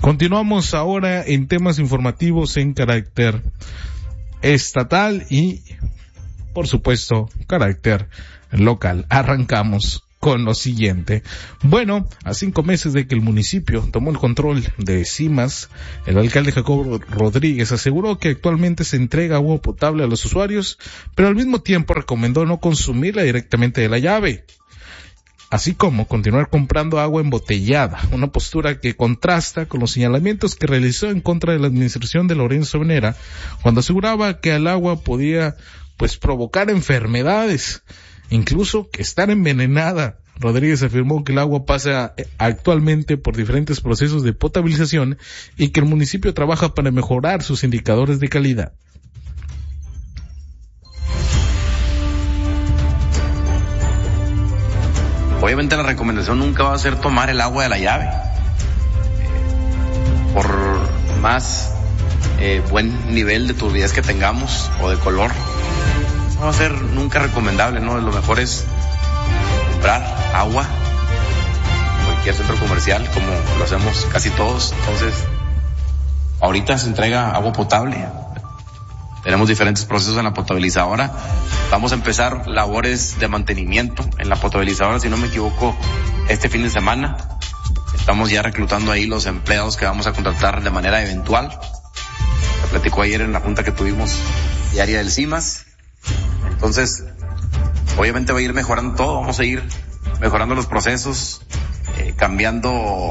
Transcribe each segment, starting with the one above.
Continuamos ahora en temas informativos en carácter estatal y, por supuesto, carácter local. Arrancamos con lo siguiente. Bueno, a 5 meses de que el municipio tomó el control de CIMAS, el alcalde Jacobo Rodríguez aseguró que actualmente se entrega agua potable a los usuarios, pero al mismo tiempo recomendó no consumirla directamente de la llave, así como continuar comprando agua embotellada, una postura que contrasta con los señalamientos que realizó en contra de la administración de Lorenzo Venera, cuando aseguraba que el agua podía provocar enfermedades, incluso que estar envenenada. Rodríguez afirmó que el agua pasa actualmente por diferentes procesos de potabilización y que el municipio trabaja para mejorar sus indicadores de calidad. Obviamente la recomendación nunca va a ser tomar el agua de la llave. Por más buen nivel de turbidez que tengamos o de color, no va a ser nunca recomendable, ¿no? Lo mejor es comprar agua en cualquier centro comercial, como lo hacemos casi todos. Entonces, ahorita se entrega agua potable. Tenemos diferentes procesos en la potabilizadora. Vamos a empezar labores de mantenimiento en la potabilizadora, si no me equivoco, este fin de semana. Estamos ya reclutando ahí los empleados que vamos a contratar de manera eventual. Se platicó ayer en la junta que tuvimos diaria del CIMAS. Entonces, obviamente va a ir mejorando todo, vamos a ir mejorando los procesos, cambiando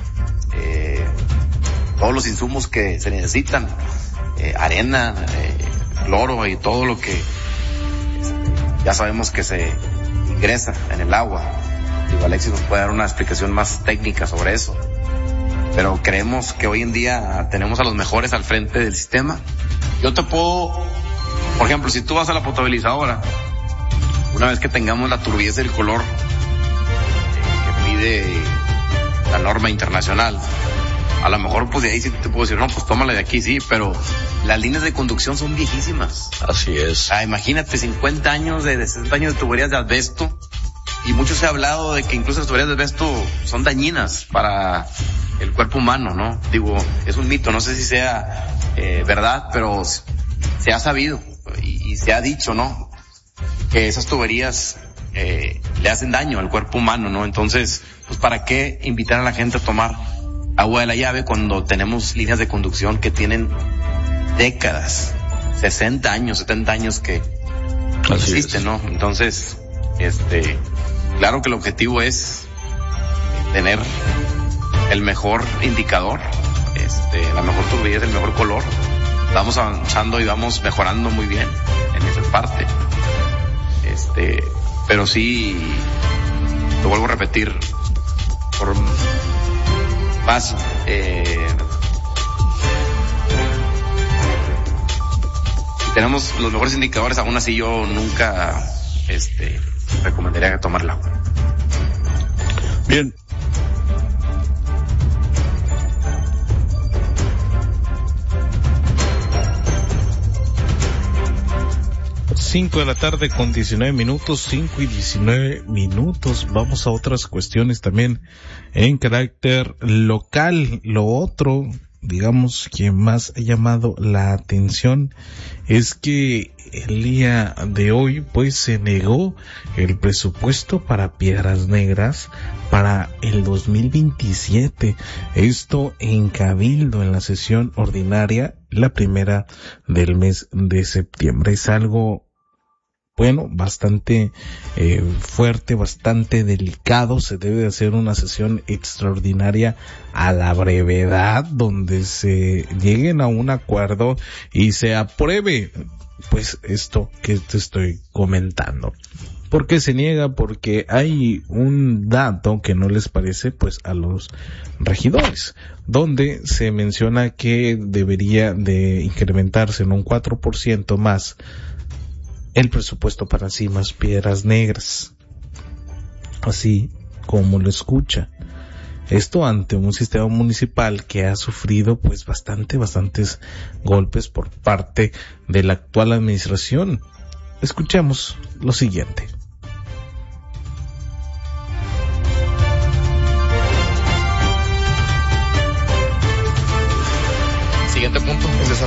todos los insumos que se necesitan, arena, cloro y todo lo que ya sabemos que se ingresa en el agua. Digo, Alexis nos puede dar una explicación más técnica sobre eso, pero creemos que hoy en día tenemos a los mejores al frente del sistema. Yo te puedo, por ejemplo, si tú vas a la potabilizadora, una vez que tengamos la turbidez del color que pide la norma internacional, a lo mejor de ahí sí te puedo decir, no, tómala de aquí, sí, pero las líneas de conducción son viejísimas. Así es. Imagínate, 50 años de 60 años de tuberías de asbesto, y mucho se ha hablado de que incluso las tuberías de asbesto son dañinas para el cuerpo humano, ¿no? Digo, es un mito, no sé si sea verdad, pero se ha sabido y se ha dicho, ¿no?, que esas tuberías le hacen daño al cuerpo humano, ¿no? Entonces, ¿para qué invitar a la gente a tomar agua de la llave cuando tenemos líneas de conducción que tienen décadas, 60 años, 70 años que existen, ¿no? Entonces, claro que el objetivo es tener el mejor indicador, la mejor turbidez, el mejor color. Vamos avanzando y vamos mejorando muy bien en esa parte. Pero sí, lo vuelvo a repetir, por más tenemos los mejores indicadores, aún así yo nunca recomendaría tomar el agua. Bien. Cinco de la tarde con 19 minutos, 5 y 19 minutos. Vamos a otras cuestiones también en carácter local. Lo otro, digamos, que más ha llamado la atención es que el día de hoy se negó el presupuesto para Piedras Negras para el 2027. Esto en Cabildo, en la sesión ordinaria, la primera del mes de septiembre. Es algo bastante fuerte, bastante delicado. Se debe de hacer una sesión extraordinaria a la brevedad, donde se lleguen a un acuerdo y se apruebe esto que te estoy comentando. ¿Por qué se niega? Porque hay un dato que no les parece a los regidores, donde se menciona que debería de incrementarse en un 4% más el presupuesto para CIMAS Piedras Negras, así como lo escucha. Esto ante un sistema municipal que ha sufrido bastantes golpes por parte de la actual administración. Escuchemos lo siguiente.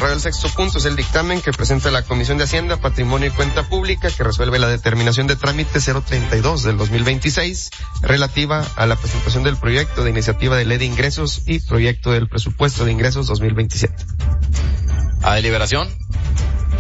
cerrado el sexto punto, es el dictamen que presenta la Comisión de Hacienda, Patrimonio y Cuenta Pública, que resuelve la determinación de trámite 032 del 2026, relativa a la presentación del proyecto de iniciativa de ley de ingresos y proyecto del presupuesto de ingresos 2027. A deliberación.